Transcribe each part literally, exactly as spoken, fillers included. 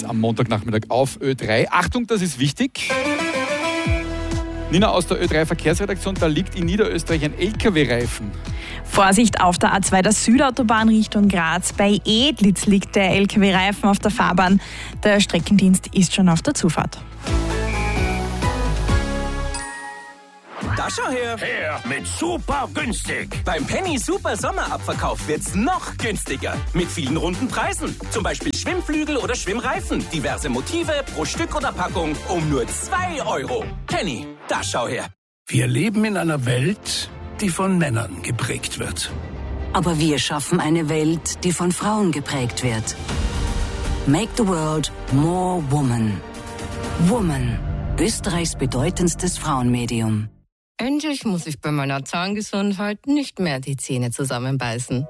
am Montagnachmittag auf Ö drei. Achtung, das ist wichtig. Nina aus der Ö drei Verkehrsredaktion, da liegt in Niederösterreich ein L K W-Reifen. Vorsicht auf der A zwei der Südautobahn Richtung Graz. Bei Edlitz liegt der L K W-Reifen auf der Fahrbahn. Der Streckendienst ist schon auf der Zufahrt. Da schau her. Her mit super günstig. Beim Penny Super Sommerabverkauf wird's noch günstiger. Mit vielen runden Preisen. Zum Beispiel Schwimmflügel oder Schwimmreifen. Diverse Motive pro Stück oder Packung um nur zwei Euro. Penny, da schau her. Wir leben in einer Welt, die von Männern geprägt wird. Aber wir schaffen eine Welt, die von Frauen geprägt wird. Make the world more woman. Woman. Österreichs bedeutendstes Frauenmedium. Endlich muss ich bei meiner Zahngesundheit nicht mehr die Zähne zusammenbeißen.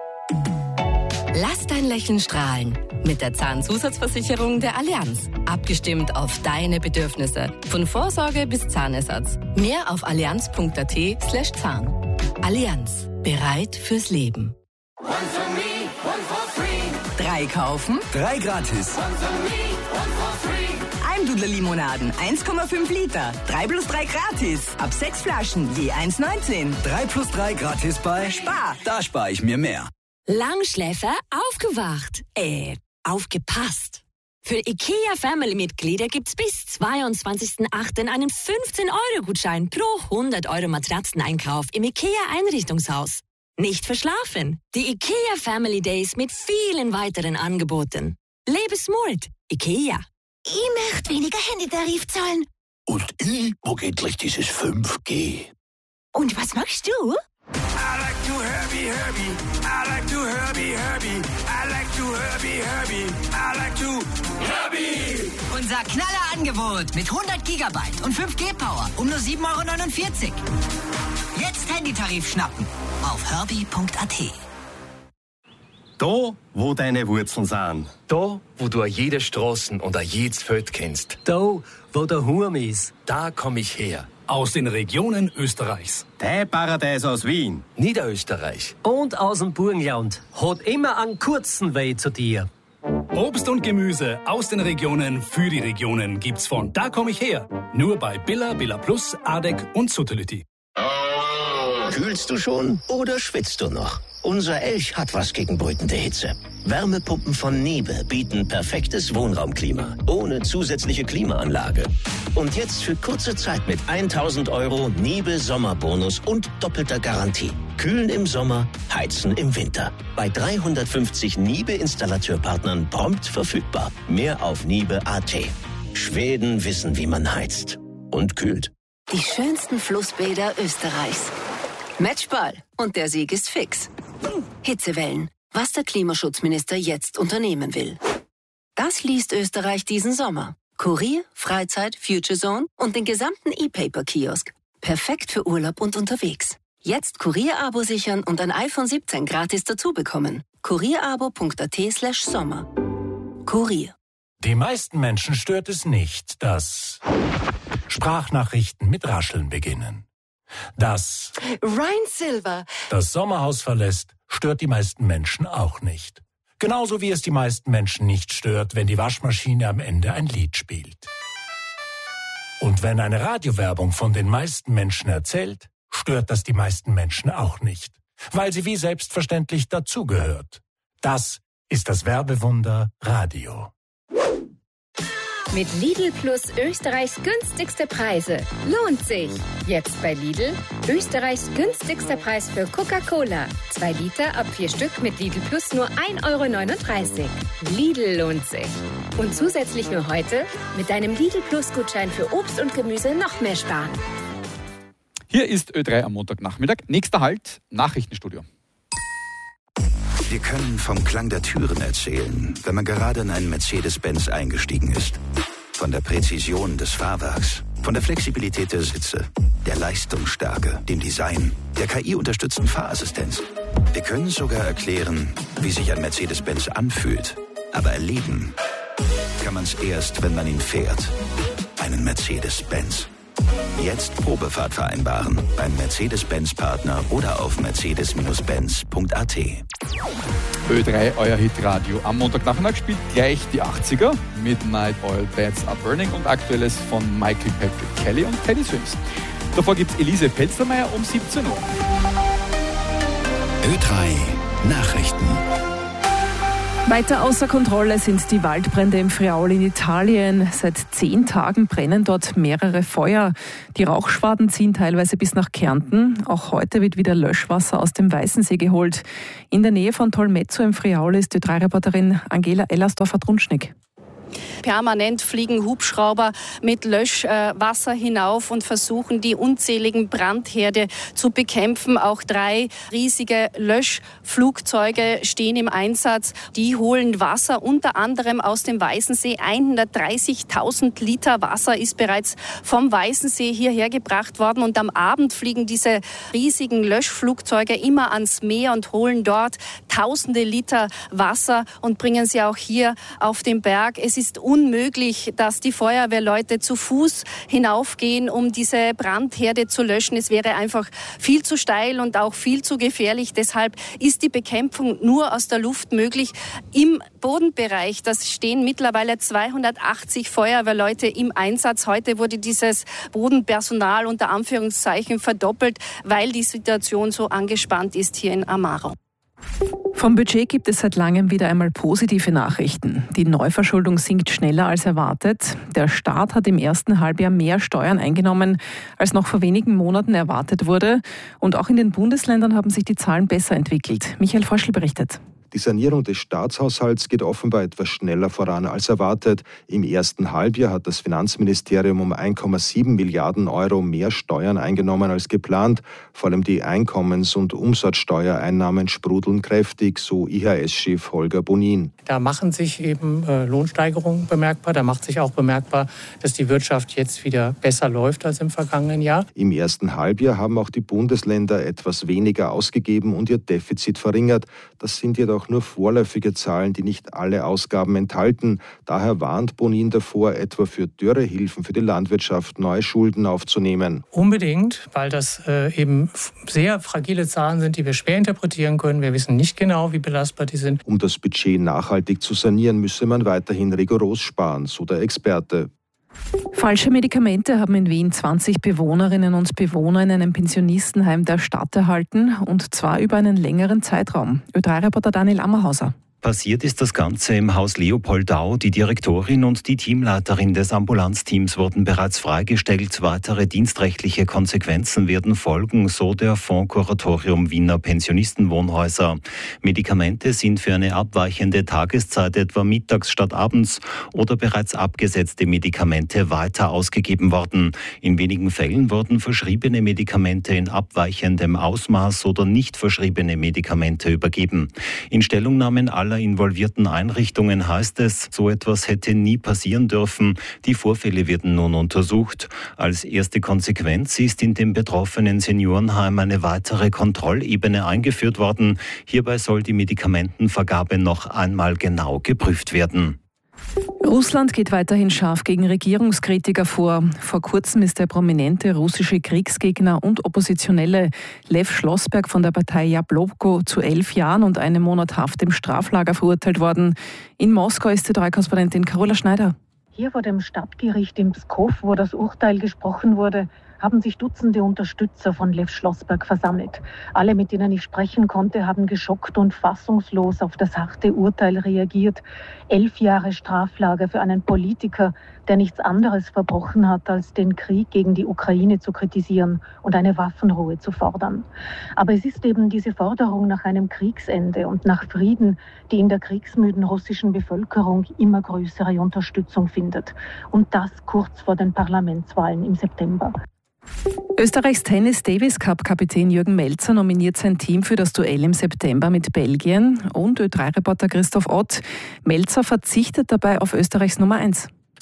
Lass dein Lächeln strahlen mit der Zahnzusatzversicherung der Allianz. Abgestimmt auf deine Bedürfnisse. Von Vorsorge bis Zahnersatz. Mehr auf allianz.at slash Zahn. Allianz. Bereit fürs Leben. One for me, one for free. Drei kaufen, Drei gratis. One for me, one for free. Almdudler Limonaden, eins Komma fünf Liter. Drei plus drei gratis. Ab sechs Flaschen, je eins neunzehn. Drei plus drei gratis bei Spar. Da spare ich mir mehr. Langschläfer aufgewacht. Äh, aufgepasst. Für IKEA Family-Mitglieder gibt's bis zweiundzwanzigsten achten einen fünfzehn Euro Gutschein pro hundert Euro Matratzeneinkauf im IKEA Einrichtungshaus. Nicht verschlafen. Die IKEA Family Days mit vielen weiteren Angeboten. Lebe smart. IKEA. Ich möchte weniger Handytarif zahlen. Und ich, wo geht gleich dieses fünf G? Und was machst du? I like to Herbie, Herbie. I like to Herbie, Herbie. I like to Herbie, Herbie. I like to Herbie. Unser Knallerangebot mit hundert Gigabyte und fünf G Power um nur sieben Euro neunundvierzig. Jetzt Handytarif schnappen auf herbie punkt at. Da, wo deine Wurzeln sind. Da, wo du a jede Straßen und a jedes Feld kennst. Da, wo der Hurm ist. Da komm ich her. Aus den Regionen Österreichs. Dein Paradies aus Wien. Niederösterreich. Und aus dem Burgenland. Hat immer einen kurzen Weg zu dir. Obst und Gemüse aus den Regionen für die Regionen gibt's von Da komm ich her. Nur bei Billa, Billa Plus, Adek und Suttelütti. Kühlst du schon oder schwitzt du noch? Unser Elch hat was gegen brütende Hitze. Wärmepumpen von Niebe bieten perfektes Wohnraumklima, ohne zusätzliche Klimaanlage. Und jetzt für kurze Zeit mit tausend Euro Niebe Sommerbonus und doppelter Garantie. Kühlen im Sommer, heizen im Winter. Bei dreihundertfünfzig Niebe-Installateurpartnern prompt verfügbar. Mehr auf Niebe punkt at. Schweden wissen, wie man heizt und kühlt. Die schönsten Flussbäder Österreichs. Matchball. Und der Sieg ist fix. Hitzewellen. Was der Klimaschutzminister jetzt unternehmen will. Das liest Österreich diesen Sommer. Kurier, Freizeit, Future Zone und den gesamten E-Paper-Kiosk. Perfekt für Urlaub und unterwegs. Jetzt Kurier-Abo sichern und ein iPhone siebzehn gratis dazu bekommen. kurierabo punkt at slash Sommer. Kurier. Die meisten Menschen stört es nicht, dass Sprachnachrichten mit Rascheln beginnen. Dass Ryan Silver das Sommerhaus verlässt, stört die meisten Menschen auch nicht. Genauso wie es die meisten Menschen nicht stört, wenn die Waschmaschine am Ende ein Lied spielt. Und wenn eine Radiowerbung von den meisten Menschen erzählt, stört das die meisten Menschen auch nicht, weil sie wie selbstverständlich dazugehört. Das ist das Werbewunder Radio. Mit Lidl Plus Österreichs günstigste Preise. Lohnt sich. Jetzt bei Lidl Österreichs günstigster Preis für Coca-Cola. Zwei Liter ab vier Stück mit Lidl Plus nur ein Euro neununddreißig. Lidl lohnt sich. Und zusätzlich nur heute mit deinem Lidl Plus Gutschein für Obst und Gemüse noch mehr sparen. Hier ist Ö drei am Montagnachmittag. Nächster Halt, Nachrichtenstudio. Wir können vom Klang der Türen erzählen, wenn man gerade in einen Mercedes-Benz eingestiegen ist. Von der Präzision des Fahrwerks, von der Flexibilität der Sitze, der Leistungsstärke, dem Design, der K I-unterstützten Fahrassistenz. Wir können sogar erklären, wie sich ein Mercedes-Benz anfühlt. Aber erleben kann man es erst, wenn man ihn fährt. Einen Mercedes-Benz. Jetzt Probefahrt vereinbaren beim Mercedes-Benz-Partner oder auf mercedes Bindestrich benz punkt at. Ö drei, euer Hitradio. Am Montagnachmittag spielt gleich die achtziger, Midnight Oil Beds Are Burning und Aktuelles von Michael Patrick Kelly und Teddy Swims. Davor gibt es Elise Pelzermeier um siebzehn Uhr. Ö drei Nachrichten. Weiter außer Kontrolle sind die Waldbrände im Friaul in Italien. Seit zehn Tagen brennen dort mehrere Feuer. Die Rauchschwaden ziehen teilweise bis nach Kärnten. Auch heute wird wieder Löschwasser aus dem Weißensee geholt. In der Nähe von Tolmezzo im Friaul ist Ö drei Reporterin Angela Ellersdorfer-Drunschnick. Permanent fliegen Hubschrauber mit Löschwasser hinauf und versuchen, die unzähligen Brandherde zu bekämpfen. Auch drei riesige Löschflugzeuge stehen im Einsatz. Die holen Wasser unter anderem aus dem Weißensee. hundertdreißigtausend Liter Wasser ist bereits vom Weißensee hierher gebracht worden. Und am Abend fliegen diese riesigen Löschflugzeuge immer ans Meer und holen dort tausende Liter Wasser und bringen sie auch hier auf den Berg. Es ist unmöglich, dass die Feuerwehrleute zu Fuß hinaufgehen, um diese Brandherde zu löschen. Es wäre einfach viel zu steil und auch viel zu gefährlich. Deshalb ist die Bekämpfung nur aus der Luft möglich. Im Bodenbereich, das stehen mittlerweile zweihundertachtzig Feuerwehrleute im Einsatz. Heute wurde dieses Bodenpersonal unter Anführungszeichen verdoppelt, weil die Situation so angespannt ist hier in Amaro. Vom Budget gibt es seit langem wieder einmal positive Nachrichten. Die Neuverschuldung sinkt schneller als erwartet. Der Staat hat im ersten Halbjahr mehr Steuern eingenommen, als noch vor wenigen Monaten erwartet wurde. Und auch in den Bundesländern haben sich die Zahlen besser entwickelt. Michael Forschl berichtet. Die Sanierung des Staatshaushalts geht offenbar etwas schneller voran als erwartet. Im ersten Halbjahr hat das Finanzministerium um ein Komma sieben Milliarden Euro mehr Steuern eingenommen als geplant. Vor allem die Einkommens- und Umsatzsteuereinnahmen sprudeln kräftig, so I H S-Chef Holger Bonin. Da machen sich eben äh, Lohnsteigerungen bemerkbar. Da macht sich auch bemerkbar, dass die Wirtschaft jetzt wieder besser läuft als im vergangenen Jahr. Im ersten Halbjahr haben auch die Bundesländer etwas weniger ausgegeben und ihr Defizit verringert. Das sind jedoch nur vorläufige Zahlen, die nicht alle Ausgaben enthalten. Daher warnt Bonin davor, etwa für Dürrehilfen für die Landwirtschaft neue Schulden aufzunehmen. Unbedingt, weil das äh, eben sehr fragile Zahlen sind, die wir schwer interpretieren können. Wir wissen nicht genau, wie belastbar die sind. Um das Budget nachhaltig zu sanieren, müsse man weiterhin rigoros sparen, so der Experte. Falsche Medikamente haben in Wien zwanzig Bewohnerinnen und Bewohner in einem Pensionistenheim der Stadt erhalten, und zwar über einen längeren Zeitraum. Ö drei Reporter Daniel Ammerhauser. Passiert ist das Ganze im Haus Leopoldau. Die Direktorin und die Teamleiterin des Ambulanzteams wurden bereits freigestellt. Weitere dienstrechtliche Konsequenzen werden folgen, so der Fondskuratorium Wiener Pensionistenwohnhäuser. Medikamente sind für eine abweichende Tageszeit, etwa mittags statt abends, oder bereits abgesetzte Medikamente weiter ausgegeben worden. In wenigen Fällen wurden verschriebene Medikamente in abweichendem Ausmaß oder nicht verschriebene Medikamente übergeben. In Stellungnahmen aller involvierten Einrichtungen heißt es, so etwas hätte nie passieren dürfen. Die Vorfälle werden nun untersucht. Als erste Konsequenz ist in dem betroffenen Seniorenheim eine weitere Kontrollebene eingeführt worden. Hierbei soll die Medikamentenvergabe noch einmal genau geprüft werden. Russland geht weiterhin scharf gegen Regierungskritiker vor. Vor kurzem ist der prominente russische Kriegsgegner und Oppositionelle Lev Schlossberg von der Partei Jabloko zu elf Jahren und einem Monat Haft im Straflager verurteilt worden. In Moskau ist Ö drei Korrespondentin Carola Schneider. Hier vor dem Stadtgericht in Pskow, wo das Urteil gesprochen wurde, haben sich Dutzende Unterstützer von Lev Schlossberg versammelt. Alle, mit denen ich sprechen konnte, haben geschockt und fassungslos auf das harte Urteil reagiert. Elf Jahre Straflager für einen Politiker, der nichts anderes verbrochen hat, als den Krieg gegen die Ukraine zu kritisieren und eine Waffenruhe zu fordern. Aber es ist eben diese Forderung nach einem Kriegsende und nach Frieden, die in der kriegsmüden russischen Bevölkerung immer größere Unterstützung findet. Und das kurz vor den Parlamentswahlen im September. Österreichs Tennis-Davis-Cup-Kapitän Jürgen Melzer nominiert sein Team für das Duell im September mit Belgien, und Ö drei Reporter Christoph Ott. Melzer verzichtet dabei auf Österreichs Nummer eins.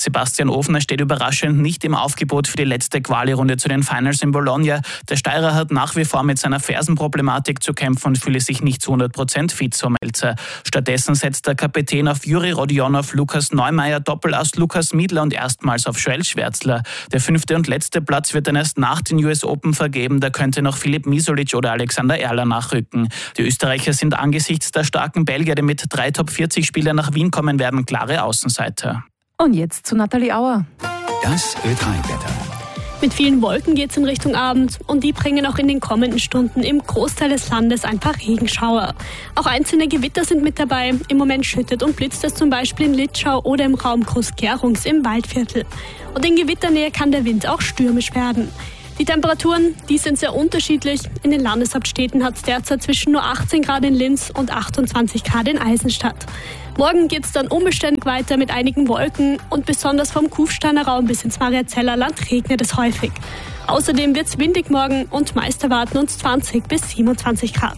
Sebastian Ofner steht überraschend nicht im Aufgebot für die letzte Quali-Runde zu den Finals in Bologna. Der Steirer hat nach wie vor mit seiner Fersenproblematik zu kämpfen und fühle sich nicht zu hundert Prozent fit, so Melzer. Stattdessen setzt der Kapitän auf Juri Rodionov, Lukas Neumeier, Doppelass Lukas Miedler und erstmals auf Joel Schwärzler. Der fünfte und letzte Platz wird dann erst nach den U S Open vergeben. Da könnte noch Filip Misolic oder Alexander Erler nachrücken. Die Österreicher sind angesichts der starken Belgier, die mit drei Top vierzig Spielern nach Wien kommen werden, klare Außenseiter. Und jetzt zu Nathalie Auer. Das Ö drei Wetter. Mit vielen Wolken geht es in Richtung Abend und die bringen auch in den kommenden Stunden im Großteil des Landes ein paar Regenschauer. Auch einzelne Gewitter sind mit dabei. Im Moment schüttet und blitzt es zum Beispiel in Litschau oder im Raum Groß-Gerungs im Waldviertel. Und in Gewitternähe kann der Wind auch stürmisch werden. Die Temperaturen, die sind sehr unterschiedlich. In den Landeshauptstädten hat es derzeit zwischen nur achtzehn Grad in Linz und achtundzwanzig Grad in Eisenstadt. Morgen geht es dann unbeständig weiter mit einigen Wolken und besonders vom Kufsteiner Raum bis ins Mariazellerland regnet es häufig. Außerdem wird es windig morgen und meist erwarten uns zwanzig bis siebenundzwanzig Grad.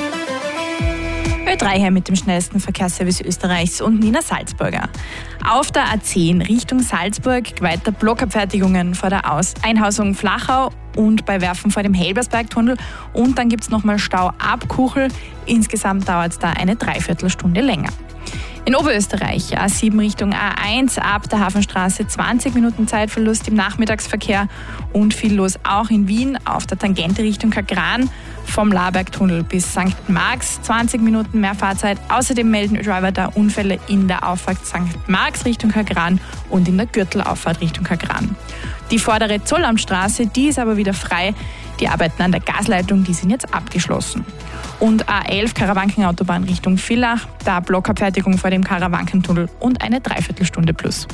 Ö drei hier mit dem schnellsten Verkehrsservice Österreichs und Nina Salzburger. Auf der A zehn Richtung Salzburg weiter Blockabfertigungen vor der Aus- Einhausung Flachau und bei Werfen vor dem Helbersbergtunnel. Und dann gibt es nochmal Stau ab Kuchel. Insgesamt dauert es da eine Dreiviertelstunde länger. In Oberösterreich A sieben Richtung A eins ab der Hafenstraße zwanzig Minuten Zeitverlust im Nachmittagsverkehr und viel los auch in Wien auf der Tangente Richtung Kagran vom Labergtunnel bis Sankt Marx zwanzig Minuten mehr Fahrzeit. Außerdem melden Driver da Unfälle in der Auffahrt Sankt Marx Richtung Kagran und in der Gürtelauffahrt Richtung Kagran. Die vordere Zollamtstraße, die ist aber wieder frei. Die Arbeiten an der Gasleitung, die sind jetzt abgeschlossen. Und A elf Karawankenautobahn Richtung Villach, da Blockabfertigung vor dem Karawankentunnel und eine Dreiviertelstunde plus.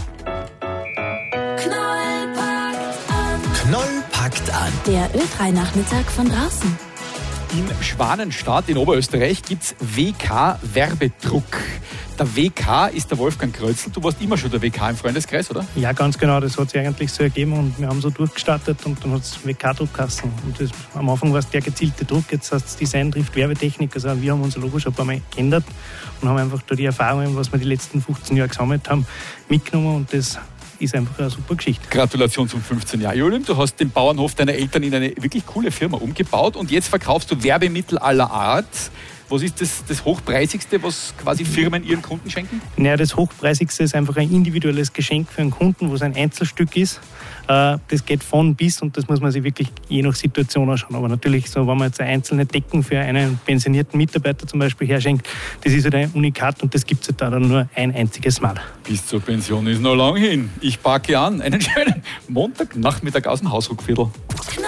Knoll packt an. Der Ö drei Nachmittag von draußen. In Schwanenstadt in Oberösterreich gibt es W K-Werbedruck. Der W K ist der Wolfgang Krötzl. Du warst immer schon der W K im Freundeskreis, oder? Ja, ganz genau. Das hat sich eigentlich so ergeben und wir haben so durchgestartet und dann hat es W K-Druckkassen. Und das, am Anfang war es der gezielte Druck, jetzt heißt es Design trifft Werbetechnik. Also wir haben unser Logo schon ein paar Mal geändert und haben einfach da die Erfahrungen, was wir die letzten fünfzehn Jahre gesammelt haben, mitgenommen und das ist einfach eine super Geschichte. Gratulation zum fünfzehn Jahr Julium. Du hast den Bauernhof deiner Eltern in eine wirklich coole Firma umgebaut und jetzt verkaufst du Werbemittel aller Art. Was ist das, das Hochpreisigste, was quasi Firmen ihren Kunden schenken? Naja, das Hochpreisigste ist einfach ein individuelles Geschenk für einen Kunden, wo es ein Einzelstück ist. Das geht von bis und das muss man sich wirklich je nach Situation anschauen. Aber natürlich, so, wenn man jetzt eine einzelne Deckung für einen pensionierten Mitarbeiter zum Beispiel herschenkt, das ist halt ein Unikat und das gibt es halt da dann nur ein einziges Mal. Bis zur Pension ist noch lang hin. Ich packe an. Einen schönen Montagnachmittag aus dem Hausruckviertel.